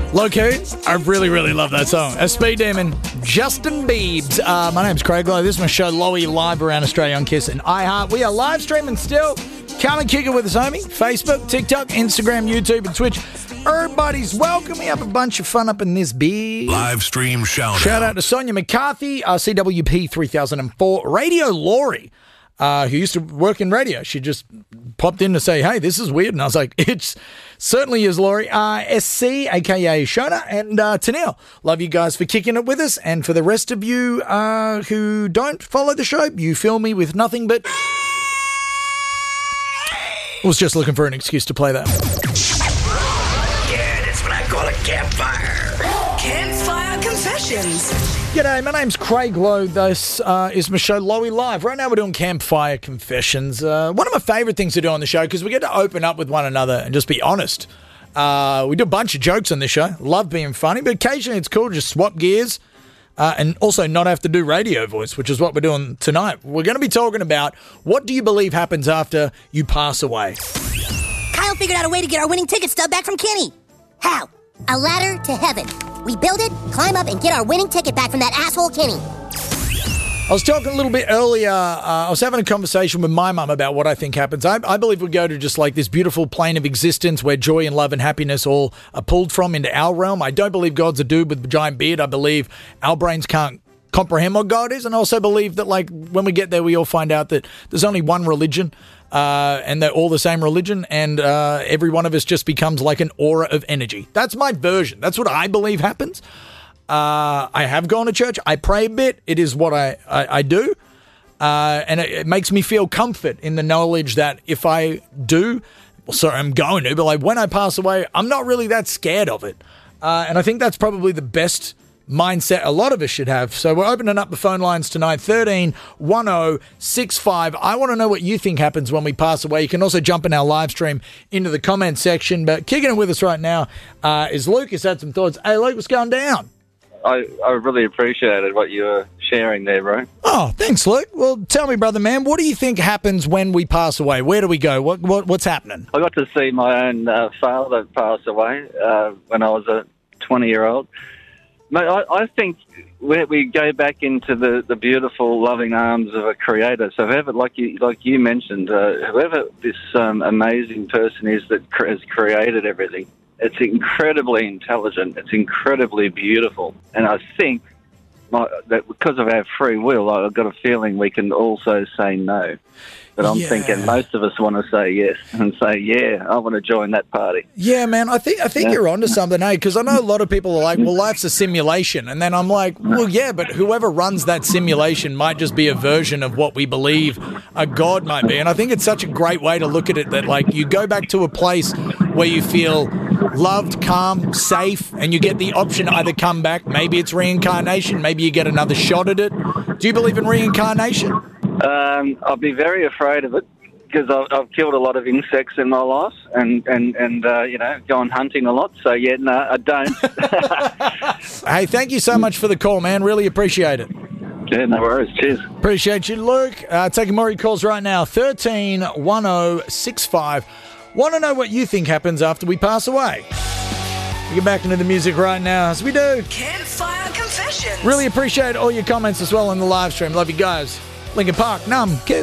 Low-key, I really, really love that song. A Speed Demon, Justin Biebs. My name's Craig Lowe. This is my show, Lowy, live around Australia on Kiss and iHeart. We are live streaming still. Come and kick it with us, homie. Facebook, TikTok, Instagram, YouTube, and Twitch. Everybody's welcome. We have a bunch of fun up in this big live stream shout out to Sonia McCarthy, CWP 3004, Radio Laurie, who used to work in radio. She just popped in to say, hey, this is weird. And I was like, it certainly is, Laurie. SC, a.k.a. Shona, and Tanil. Love you guys for kicking it with us. And for the rest of you who don't follow the show, you fill me with nothing but... I was just looking for an excuse to play that. Yeah, that's what I call a campfire. Campfire Confessions. G'day, my name's Craig Lowe. This is my show, Lowy Live. Right now we're doing Campfire Confessions. One of my favourite things to do on the show, because we get to open up with one another and just be honest. We do a bunch of jokes on this show. Love being funny, but occasionally it's cool to just swap gears and also not have to do radio voice, which is what we're doing tonight. We're going to be talking about what do you believe happens after you pass away. Kyle figured out a way to get our winning ticket stub back from Kenny. How? A ladder to heaven. We build it, climb up, and get our winning ticket back from that asshole Kenny. I was talking a little bit earlier, I was having a conversation with my mum about what I think happens. I believe we go to just like this beautiful plane of existence where joy and love and happiness all are pulled from into our realm. I don't believe God's a dude with a giant beard. I believe our brains can't comprehend what God is. And I also believe that like when we get there, we all find out that there's only one religion and they're all the same religion. And every one of us just becomes like an aura of energy. That's my version. That's what I believe happens. I have gone to church. I pray a bit. It is what I do. And it makes me feel comfort in the knowledge that if I do, well, sorry, I'm going to, but like when I pass away, I'm not really that scared of it. And I think that's probably the best mindset a lot of us should have. So we're opening up the phone lines tonight, 13 10 65. I want to know what you think happens when we pass away. You can also jump in our live stream into the comment section. But kicking it with us right now is Luke. He's had some thoughts. Hey, Luke, what's going down? I really appreciated what you were sharing there, bro. Oh, thanks, Luke. Well, tell me, brother man, what do you think happens when we pass away? Where do we go? What's happening? I got to see my own father pass away when I was a 20-year-old. Mate, I think we go back into the beautiful, loving arms of a creator. So whoever, like you mentioned, whoever this amazing person is that has created everything, it's incredibly intelligent. It's incredibly beautiful. And I think that because of our free will, I've got a feeling we can also say no. But I'm thinking most of us want to say yes and say, yeah, I want to join that party. Yeah, man, I think you're onto something, eh? Because I know a lot of people are like, well, life's a simulation. And then I'm like, well, yeah, but whoever runs that simulation might just be a version of what we believe a God might be. And I think it's such a great way to look at it that, like, you go back to a place where you feel loved, calm, safe, and you get the option to either come back. Maybe it's reincarnation. Maybe you get another shot at it. Do you believe in reincarnation? I'll be very afraid of it because I've killed a lot of insects in my life and gone hunting a lot. So, yeah, no, I don't. Hey, thank you so much for the call, man. Really appreciate it. Yeah, no worries. Cheers. Appreciate you, Luke. Taking more of your calls right now. 13 10 65. Want to know what you think happens after we pass away? We get back into the music right now, as we do. Campfire Confessions. Really appreciate all your comments as well on the live stream. Love you guys. Linkin Park, Numb, Kiss.